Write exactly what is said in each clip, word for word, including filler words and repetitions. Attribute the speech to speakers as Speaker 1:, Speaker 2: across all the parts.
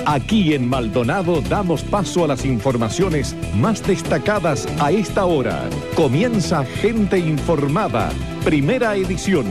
Speaker 1: Aquí en Maldonado damos paso a las informaciones más destacadas a esta hora. Comienza Gente Informada, primera edición.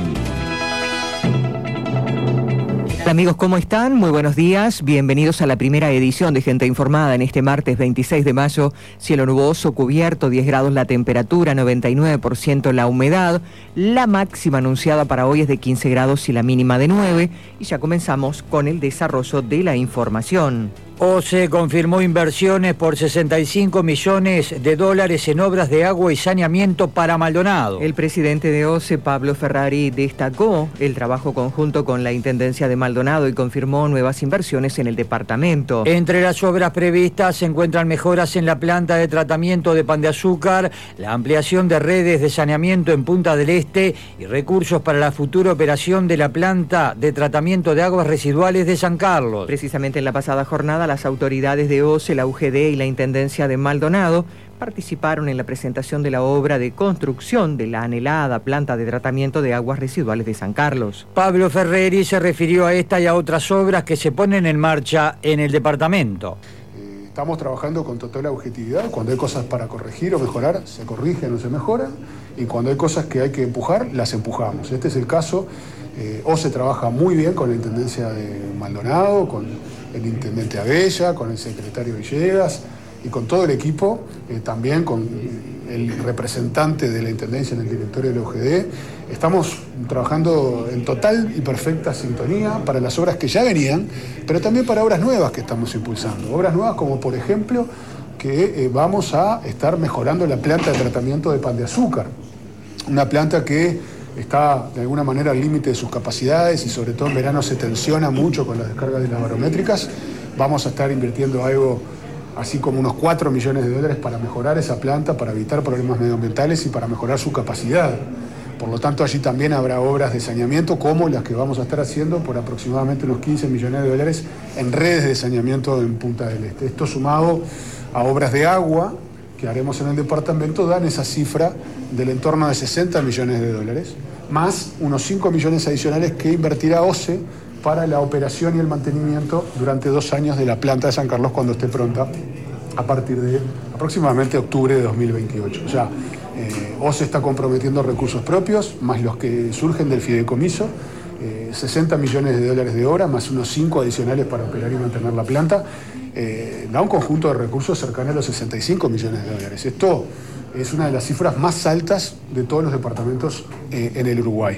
Speaker 2: Hola amigos, ¿cómo están? Muy buenos días. Bienvenidos a la primera edición de Gente Informada en este martes veintiséis de mayo. Cielo nuboso, cubierto, diez grados la temperatura, noventa y nueve por ciento la humedad. La máxima anunciada para hoy es de quince grados y la mínima de nueve. Y ya comenzamos con el desarrollo de la información.
Speaker 3: OCE confirmó inversiones por sesenta y cinco millones de dólares en obras de agua y saneamiento para Maldonado.
Speaker 2: El presidente de OCE, Pablo Ferrari, destacó el trabajo conjunto con la Intendencia de Maldonado y confirmó nuevas inversiones en el departamento.
Speaker 3: Entre las obras previstas se encuentran mejoras en la planta de tratamiento de Pan de Azúcar, la ampliación de redes de saneamiento en Punta del Este y recursos para la futura operación de la planta de tratamiento de aguas residuales de San Carlos.
Speaker 2: Precisamente en la pasada jornada, las autoridades de OCE, la U G D y la Intendencia de Maldonado participaron en la presentación de la obra de construcción de la anhelada planta de tratamiento de aguas residuales de San Carlos.
Speaker 3: Pablo Ferreri se refirió a esta y a otras obras que se ponen en marcha en el departamento.
Speaker 4: Eh, estamos trabajando con total objetividad. Cuando hay cosas para corregir o mejorar, se corrigen o se mejoran. Y cuando hay cosas que hay que empujar, las empujamos. Este es el caso. Eh, OCE trabaja muy bien con la Intendencia de Maldonado, con el intendente Abella, con el secretario Villegas y con todo el equipo, eh, también con el representante de la Intendencia en el directorio de la U G D. Estamos trabajando en total y perfecta sintonía para las obras que ya venían, pero también para obras nuevas que estamos impulsando. Obras nuevas como, por ejemplo, que eh, vamos a estar mejorando la planta de tratamiento de Pan de Azúcar. Una planta que está de alguna manera al límite de sus capacidades y sobre todo en verano se tensiona mucho con las descargas de las barométricas. Vamos a estar invirtiendo algo así como unos cuatro millones de dólares para mejorar esa planta, para evitar problemas medioambientales y para mejorar su capacidad. Por lo tanto, allí también habrá obras de saneamiento como las que vamos a estar haciendo por aproximadamente unos quince millones de dólares en redes de saneamiento en Punta del Este. Esto sumado a obras de agua que haremos en el departamento dan esa cifra del entorno de sesenta millones de dólares, más unos cinco millones adicionales que invertirá OCE para la operación y el mantenimiento durante dos años de la planta de San Carlos cuando esté pronta, a partir de aproximadamente octubre de dos mil veintiocho. O sea, eh, OCE está comprometiendo recursos propios, más los que surgen del fideicomiso, eh, sesenta millones de dólares de obra, más unos cinco adicionales para operar y mantener la planta. Eh, da un conjunto de recursos cercano a los sesenta y cinco millones de dólares. Esto es una de las cifras más altas de todos los departamentos eh, en el Uruguay.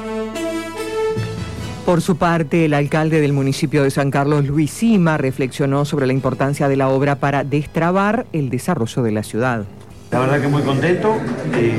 Speaker 2: Por su parte, el alcalde del municipio de San Carlos, Luis Sima, reflexionó sobre la importancia de la obra para destrabar el desarrollo de la ciudad.
Speaker 5: La verdad que muy contento eh,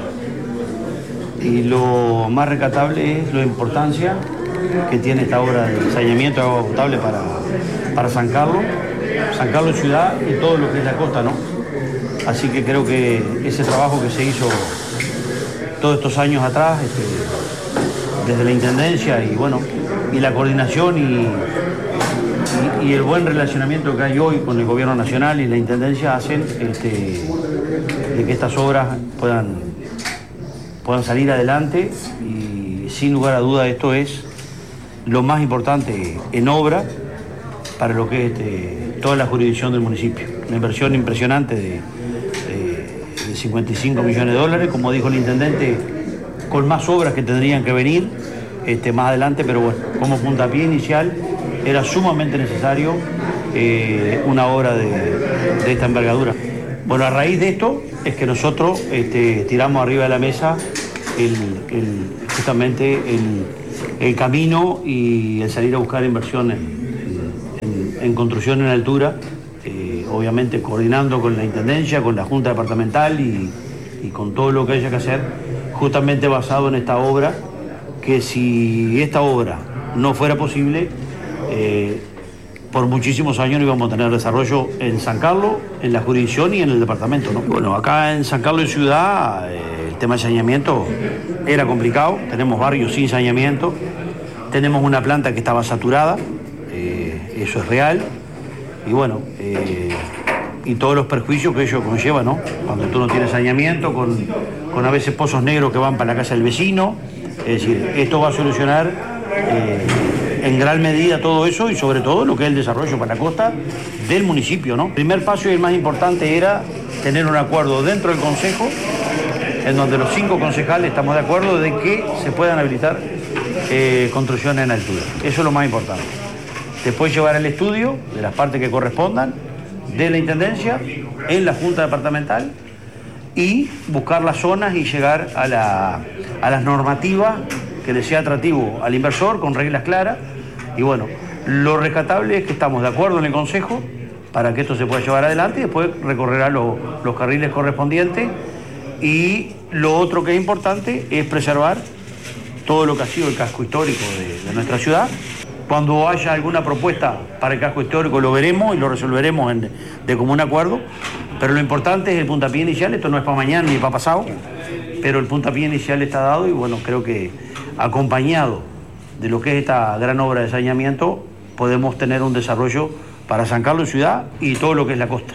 Speaker 5: y lo más recatable es la importancia que tiene esta obra de saneamiento de agua potable para, para San Carlos, San Carlos ciudad y todo lo que es la costa, ¿no? Así que creo que ese trabajo que se hizo todos estos años atrás, este, desde la Intendencia y bueno, y la coordinación y, y, y el buen relacionamiento que hay hoy con el Gobierno Nacional y la Intendencia hacen este, de que estas obras puedan, puedan salir adelante y sin lugar a duda esto es lo más importante en obra para lo que es este, toda la jurisdicción del municipio. Una inversión impresionante de, de, de cincuenta y cinco millones de dólares, como dijo el intendente, con más obras que tendrían que venir este, más adelante, pero bueno, como puntapié inicial era sumamente necesario eh, una obra de, de esta envergadura. Bueno, a raíz de esto es que nosotros este, tiramos arriba de la mesa el, el, justamente el, el camino y el salir a buscar inversión en, en, en construcción en altura, eh, obviamente coordinando con la Intendencia, con la Junta Departamental y, y con todo lo que haya que hacer, justamente basado en esta obra, que si esta obra no fuera posible, eh, por muchísimos años no íbamos a tener desarrollo en San Carlos, en la jurisdicción y en el departamento, ¿no? Bueno, acá en San Carlos y Ciudad, eh, el tema de saneamiento era complicado, tenemos barrios sin saneamiento, tenemos una planta que estaba saturada, eh, eso es real, y bueno, eh, y todos los perjuicios que ello conlleva, ¿no? Cuando tú no tienes saneamiento, con, con a veces pozos negros que van para la casa del vecino, es decir, esto va a solucionar eh, en gran medida todo eso y sobre todo lo que es el desarrollo para la costa del municipio, ¿no? El primer paso y el más importante era tener un acuerdo dentro del Consejo en donde los cinco concejales estamos de acuerdo de que se puedan habilitar eh, construcciones en altura. Eso es lo más importante. Después llevar el estudio de las partes que correspondan de la Intendencia en la Junta Departamental y buscar las zonas y llegar a, la, a las normativas que le sea atractivo al inversor con reglas claras. Y bueno, lo rescatable es que estamos de acuerdo en el Consejo para que esto se pueda llevar adelante y después recorrerá lo, los carriles correspondientes. Y lo otro que es importante es preservar todo lo que ha sido el casco histórico de, de nuestra ciudad. Cuando haya alguna propuesta para el casco histórico lo veremos y lo resolveremos en, de común acuerdo, pero lo importante es el puntapié inicial. Esto no es para mañana ni para pasado, pero el puntapié inicial está dado y bueno, creo que acompañado de lo que es esta gran obra de saneamiento podemos tener un desarrollo para San Carlos ciudad y todo lo que es la costa.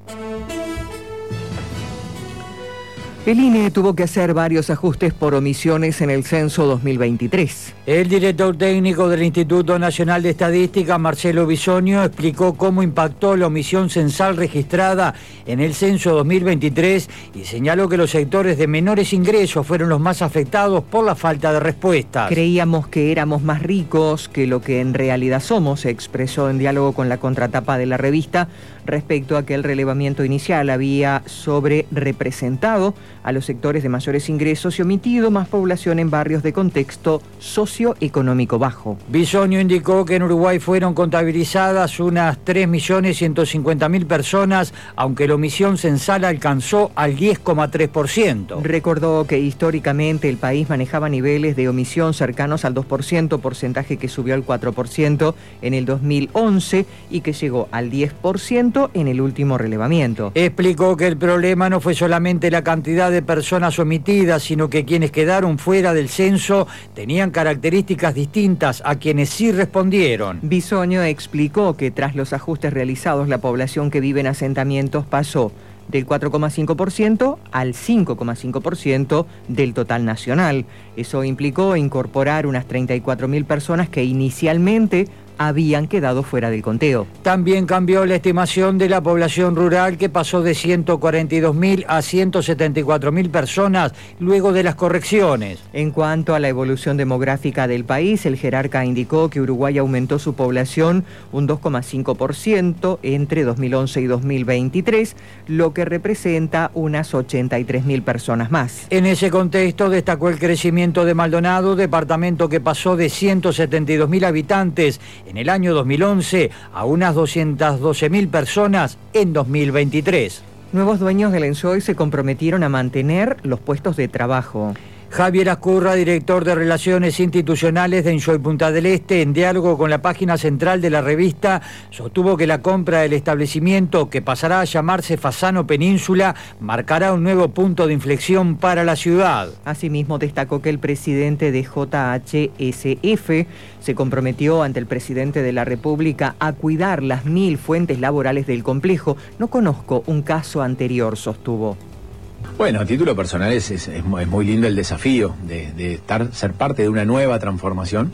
Speaker 2: El I N E tuvo que hacer varios ajustes por omisiones en el censo dos mil veintitrés.
Speaker 3: El director técnico del Instituto Nacional de Estadística, Marcelo Bisogno, explicó cómo impactó la omisión censal registrada en el censo dos mil veintitrés y señaló que los sectores de menores ingresos fueron los más afectados por la falta de respuestas.
Speaker 2: Creíamos que éramos más ricos que lo que en realidad somos, se expresó en diálogo con la contratapa de la revista respecto a que el relevamiento inicial había sobre representado a los sectores de mayores ingresos y omitido más población en barrios de contexto socioeconómico bajo.
Speaker 3: Bisogno indicó que en Uruguay fueron contabilizadas unas tres millones ciento cincuenta mil personas, aunque la omisión censal alcanzó al diez coma tres por ciento.
Speaker 2: Recordó que históricamente el país manejaba niveles de omisión cercanos al dos por ciento, porcentaje que subió al cuatro por ciento en el dos mil once y que llegó al diez por ciento en el último relevamiento.
Speaker 3: Explicó que el problema no fue solamente la cantidad de personas omitidas, sino que quienes quedaron fuera del censo tenían características distintas a quienes sí respondieron.
Speaker 2: Bisogno explicó que tras los ajustes realizados, la población que vive en asentamientos pasó del cuatro coma cinco por ciento al cinco coma cinco por ciento del total nacional. Eso implicó incorporar unas treinta y cuatro mil personas que inicialmente habían quedado fuera del conteo.
Speaker 3: También cambió la estimación de la población rural, que pasó de ciento cuarenta y dos mil a ciento setenta y cuatro mil personas luego de las correcciones.
Speaker 2: En cuanto a la evolución demográfica del país, el jerarca indicó que Uruguay aumentó su población un dos coma cinco por ciento entre dos mil once y dos mil veintitrés, lo que representa unas ochenta y tres mil personas más.
Speaker 3: En ese contexto destacó el crecimiento de Maldonado, departamento que pasó de ciento setenta y dos mil habitantes en el año dos mil once a unas doscientas doce mil personas en dos mil veintitrés.
Speaker 2: Nuevos dueños del Enjoy se comprometieron a mantener los puestos de trabajo.
Speaker 3: Javier Ascurra, director de Relaciones Institucionales de Enjoy Punta del Este, en diálogo con la página central de la revista, sostuvo que la compra del establecimiento, que pasará a llamarse Fasano Península, marcará un nuevo punto de inflexión para la ciudad.
Speaker 2: Asimismo, destacó que el presidente de J H S F se comprometió ante el presidente de la República a cuidar las mil fuentes laborales del complejo. No conozco un caso anterior, sostuvo.
Speaker 6: Bueno, a título personal es, es, es muy lindo el desafío de, de estar, ser parte de una nueva transformación,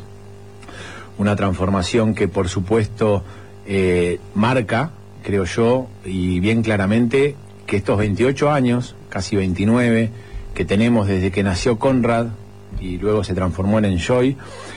Speaker 6: una transformación que por supuesto eh, marca, creo yo, y bien claramente, que estos veintiocho años, casi veintinueve, que tenemos desde que nació Conrad y luego se transformó en Enjoy,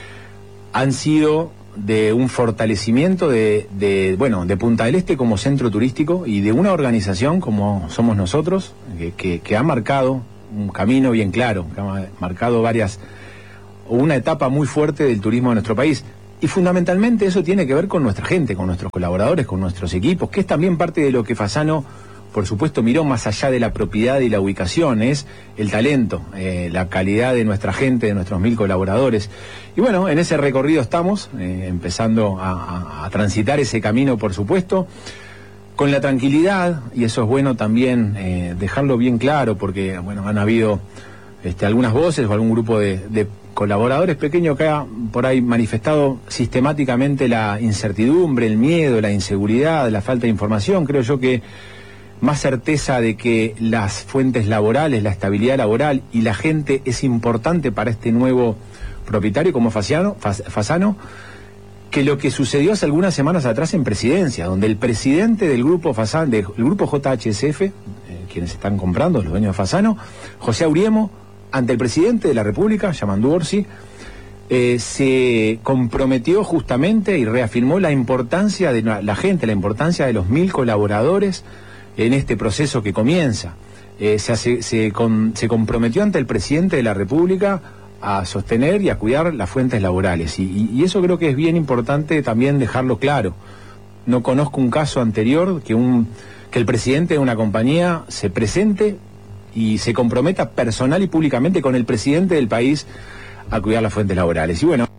Speaker 6: han sido de un fortalecimiento de, de, bueno, de Punta del Este como centro turístico y de una organización como somos nosotros, que, que, que ha marcado un camino bien claro, que ha marcado varias, una etapa muy fuerte del turismo de nuestro país. Y fundamentalmente eso tiene que ver con nuestra gente, con nuestros colaboradores, con nuestros equipos, que es también parte de lo que Fasano, por supuesto, miró más allá de la propiedad y la ubicación, es el talento, eh, la calidad de nuestra gente, de nuestros mil colaboradores. Y bueno, en ese recorrido estamos, eh, empezando a, a, a transitar ese camino, por supuesto, con la tranquilidad, y eso es bueno también eh, dejarlo bien claro, porque bueno, han habido este, algunas voces o algún grupo de, de colaboradores pequeños que ha por ahí manifestado sistemáticamente la incertidumbre, el miedo, la inseguridad, la falta de información. Creo yo que más certeza de que las fuentes laborales, la estabilidad laboral y la gente es importante para este nuevo propietario como Fasano, Fasano que lo que sucedió hace algunas semanas atrás en Presidencia, donde el presidente del grupo Fasano, del grupo J H S F, eh, quienes están comprando, los dueños de Fasano, José Auriemo, ante el presidente de la República, Yamandu Orsi, eh, se comprometió justamente y reafirmó la importancia de la gente, la importancia de los mil colaboradores en este proceso que comienza. Eh, se, hace, se, con, se comprometió ante el presidente de la República a sostener y a cuidar las fuentes laborales. Y, y, y eso creo que es bien importante también dejarlo claro. No conozco un caso anterior que, un, que el presidente de una compañía se presente y se comprometa personal y públicamente con el presidente del país a cuidar las fuentes laborales. Y bueno...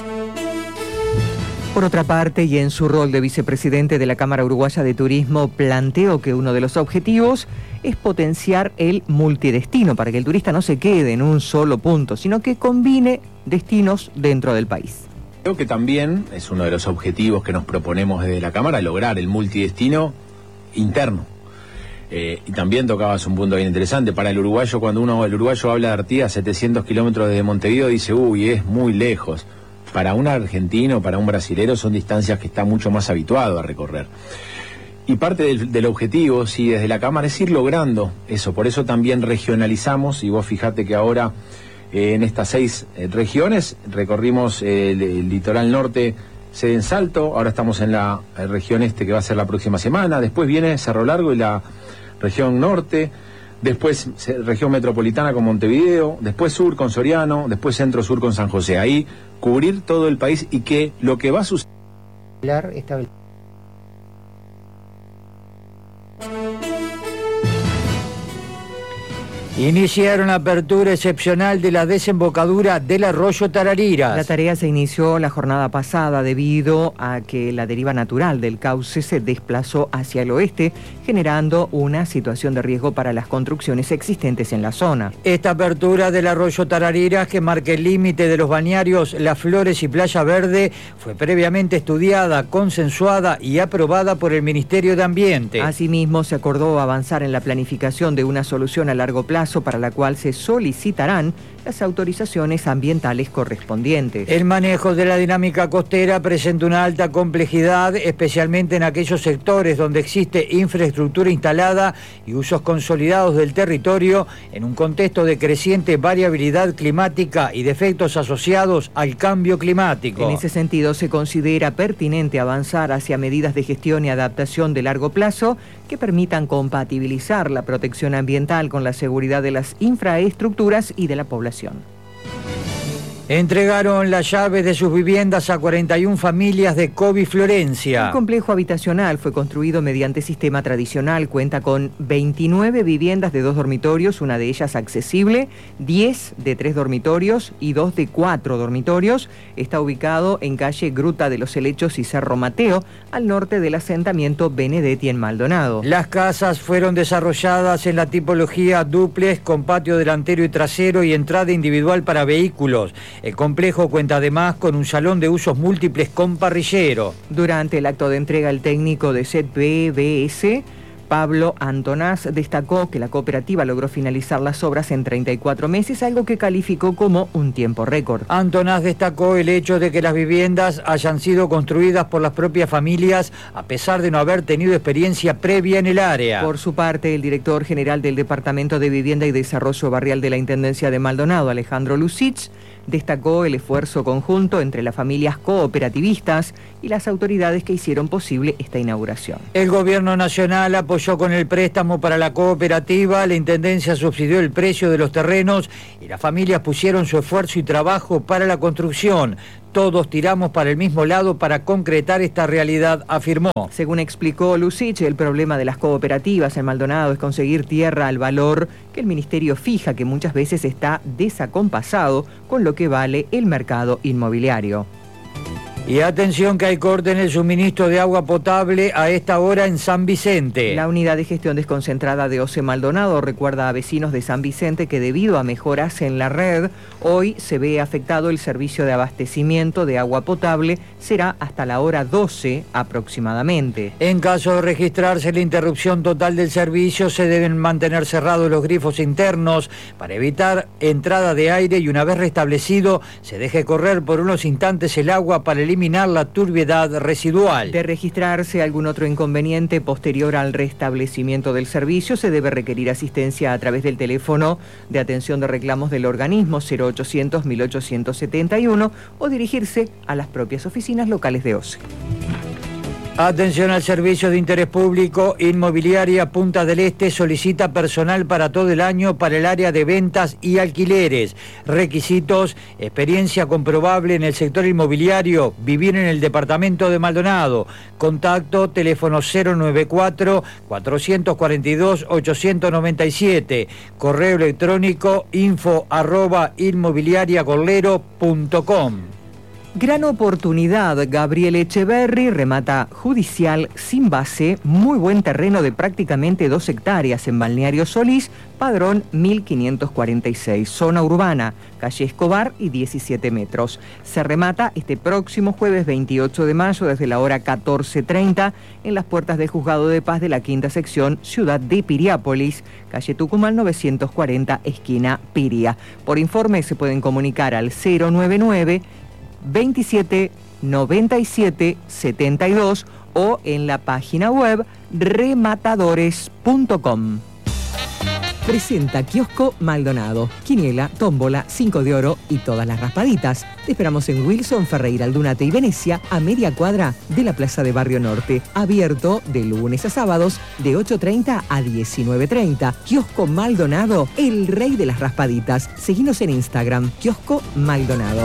Speaker 2: Por otra parte, y en su rol de vicepresidente de la Cámara Uruguaya de Turismo, planteó que uno de los objetivos es potenciar el multidestino, para que el turista no se quede en un solo punto, sino que combine destinos dentro del país.
Speaker 6: Creo que también es uno de los objetivos que nos proponemos desde la Cámara, lograr el multidestino interno. Eh, y también tocabas un punto bien interesante. Para el uruguayo, cuando uno el uruguayo habla de Artigas, setecientos kilómetros desde Montevideo, dice, uy, es muy lejos. Para un argentino, para un brasilero, son distancias que está mucho más habituado a recorrer. Y parte del, del objetivo, sí, desde la Cámara, es ir logrando eso. Por eso también regionalizamos, y vos fijate que ahora eh, en estas seis eh, regiones recorrimos eh, el, el litoral norte, sede en Salto, ahora estamos en la eh, región este que va a ser la próxima semana, después viene Cerro Largo y la región norte, después región metropolitana con Montevideo, después sur con Soriano, después centro-sur con San José. Ahí cubrir todo el país y que lo que va a suceder...
Speaker 3: Iniciaron apertura excepcional de la desembocadura del arroyo Tarariras.
Speaker 2: La tarea se inició la jornada pasada debido a que la deriva natural del cauce se desplazó hacia el oeste, generando una situación de riesgo para las construcciones existentes en la zona.
Speaker 3: Esta apertura del arroyo Tarariras, que marca el límite de los balnearios Las Flores y Playa Verde, fue previamente estudiada, consensuada y aprobada por el Ministerio de Ambiente.
Speaker 2: Asimismo, se acordó avanzar en la planificación de una solución a largo plazo para la cual se solicitarán las autorizaciones ambientales correspondientes.
Speaker 3: El manejo de la dinámica costera presenta una alta complejidad, especialmente en aquellos sectores donde existe infraestructura instalada y usos consolidados del territorio, en un contexto de creciente variabilidad climática y de efectos asociados al cambio climático.
Speaker 2: En ese sentido, se considera pertinente avanzar hacia medidas de gestión y adaptación de largo plazo que permitan compatibilizar la protección ambiental con la seguridad de las infraestructuras y de la población.
Speaker 3: Entregaron las llaves de sus viviendas a cuarenta y una familias de Covi Florencia.
Speaker 2: El complejo habitacional fue construido mediante sistema tradicional, cuenta con veintinueve viviendas de dos dormitorios, una de ellas accesible, diez de tres dormitorios y dos de cuatro dormitorios. Está ubicado en calle Gruta de los Helechos y Cerro Mateo, al norte del asentamiento Benedetti en Maldonado.
Speaker 3: Las casas fueron desarrolladas en la tipología dúplex con patio delantero y trasero y entrada individual para vehículos. El complejo cuenta además con un salón de usos múltiples con parrillero.
Speaker 2: Durante el acto de entrega, el técnico de Z P B S, Pablo Antonás, destacó que la cooperativa logró finalizar las obras en treinta y cuatro meses, algo que calificó como un tiempo récord.
Speaker 3: Antonás destacó el hecho de que las viviendas hayan sido construidas por las propias familias, a pesar de no haber tenido experiencia previa en el área.
Speaker 2: Por su parte, el director general del Departamento de Vivienda y Desarrollo Barrial de la Intendencia de Maldonado, Alejandro Lucich, destacó el esfuerzo conjunto entre las familias cooperativistas y las autoridades que hicieron posible esta inauguración.
Speaker 3: El gobierno nacional apoyó con el préstamo para la cooperativa, la intendencia subsidió el precio de los terrenos y las familias pusieron su esfuerzo y trabajo para la construcción. Todos tiramos para el mismo lado para concretar esta realidad, afirmó.
Speaker 2: Según explicó Lucich, el problema de las cooperativas en Maldonado es conseguir tierra al valor que el ministerio fija, que muchas veces está desacompasado con lo que vale el mercado inmobiliario.
Speaker 3: Y atención que hay corte en el suministro de agua potable a esta hora en San Vicente.
Speaker 2: La unidad de gestión desconcentrada de O C E Maldonado recuerda a vecinos de San Vicente que debido a mejoras en la red, hoy se ve afectado el servicio de abastecimiento de agua potable, será hasta la hora doce aproximadamente.
Speaker 3: En caso de registrarse la interrupción total del servicio, se deben mantener cerrados los grifos internos para evitar entrada de aire y una vez restablecido, se deje correr por unos instantes el agua para el eliminar la turbiedad residual.
Speaker 2: De registrarse algún otro inconveniente posterior al restablecimiento del servicio, se debe requerir asistencia a través del teléfono de atención de reclamos del organismo cero ochocientos mil ochocientos setenta y uno o dirigirse a las propias oficinas locales de O C E.
Speaker 3: Atención al servicio de interés público. Inmobiliaria Punta del Este solicita personal para todo el año para el área de ventas y alquileres. Requisitos: experiencia comprobable en el sector inmobiliario, vivir en el departamento de Maldonado. Contacto: teléfono cero noventa y cuatro, cuatrocientos cuarenta y dos, ochocientos noventa y siete. Correo electrónico info arroba inmobiliariacolero punto com.
Speaker 2: Gran oportunidad. Gabriel Echeverry remata judicial sin base, muy buen terreno de prácticamente dos hectáreas en Balneario Solís, padrón mil quinientos cuarenta y seis, zona urbana, calle Escobar y diecisiete metros. Se remata este próximo jueves veintiocho de mayo desde la hora catorce treinta en las puertas del Juzgado de Paz de la Quinta Sección, Ciudad de Piriápolis, calle Tucumán novecientos cuarenta, esquina Piria. Por informe se pueden comunicar al cero noventa y nueve, veintisiete, noventa y siete, setenta y dos o en la página web rematadores punto com. Presenta Kiosco Maldonado, quiniela, tómbola, cinco de oro y todas las raspaditas. Te esperamos en Wilson, Ferreira, Aldunate y Venecia, a media cuadra de la Plaza de Barrio Norte. Abierto de lunes a sábados de ocho treinta a diecinueve treinta. Kiosco Maldonado, el rey de las raspaditas. Seguinos en Instagram, Kiosco Maldonado.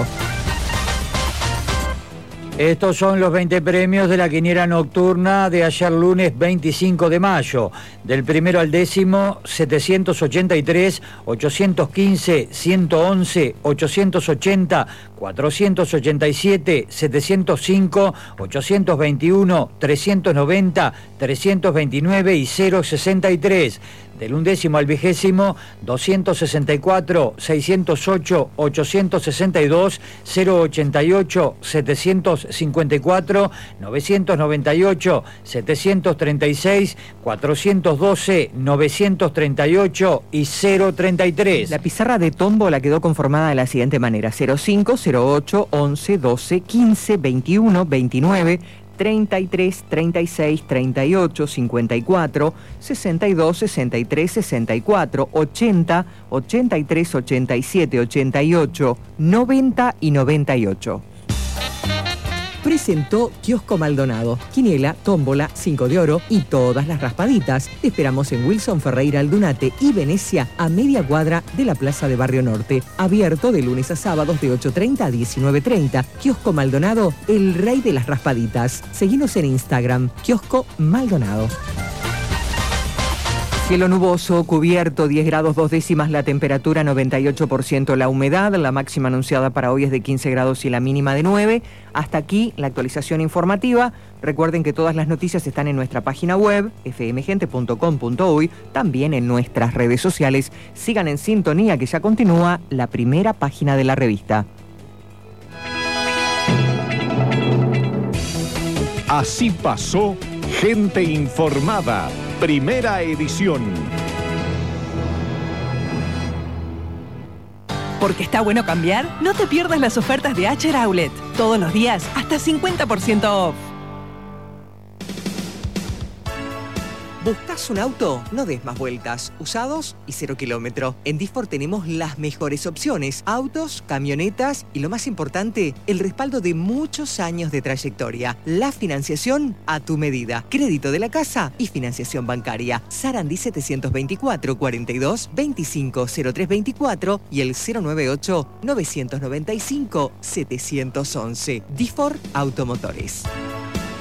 Speaker 3: Estos son los veinte premios de la quiniela nocturna de ayer lunes veinticinco de mayo. Del primero al décimo, setecientos ochenta y tres, ochocientos quince, ciento once, ochocientos ochenta, cuatrocientos ochenta y siete, setecientos cinco, ochocientos veintiuno, trescientos noventa, trescientos veintinueve y cero sesenta y tres. Del undécimo al vigésimo, doscientos sesenta y cuatro, seiscientos ocho, ochocientos sesenta y dos, cero ochenta y ocho, setecientos cincuenta y cuatro, novecientos noventa y ocho, setecientos treinta y seis, cuatrocientos doce, novecientos treinta y ocho y cero treinta y tres.
Speaker 2: La pizarra de tómbola quedó conformada de la siguiente manera: cero cinco, cero ocho, once, doce, quince, veintiuno, veintinueve, treinta y tres, treinta y seis, treinta y ocho, cincuenta y cuatro, sesenta y dos, sesenta y tres, sesenta y cuatro, ochenta, ochenta y tres, ochenta y siete, ochenta y ocho, noventa y noventa y ocho. Presentó Kiosco Maldonado, quiniela, tómbola, cinco de oro y todas las raspaditas. Te esperamos en Wilson, Ferreira, Aldunate y Venecia, a media cuadra de la Plaza de Barrio Norte. Abierto de lunes a sábados de ocho treinta a diecinueve treinta. Kiosco Maldonado, el rey de las raspaditas. Seguinos en Instagram, Kiosco Maldonado. Cielo nuboso, cubierto, diez grados dos décimas la temperatura, noventa y ocho por ciento la humedad. La máxima anunciada para hoy es de quince grados y la mínima de nueve. Hasta aquí la actualización informativa. Recuerden que todas las noticias están en nuestra página web, f m gente punto com punto uy, también en nuestras redes sociales. Sigan en sintonía que ya continúa la primera página de la revista.
Speaker 1: Así pasó Gente Informada. Primera edición.
Speaker 7: Porque está bueno cambiar, no te pierdas las ofertas de Acher Outlet. Todos los días, hasta cincuenta por ciento off.
Speaker 2: ¿Buscas un auto? No des más vueltas. Usados y cero kilómetro. En Disfor tenemos las mejores opciones. Autos, camionetas y lo más importante, el respaldo de muchos años de trayectoria. La financiación a tu medida. Crédito de la casa y financiación bancaria. Sarandí setecientos veinticuatro, cuarenta y dos, veinticinco, cero tres veinticuatro y el cero noventa y ocho, novecientos noventa y cinco, setecientos once. Disfor Automotores.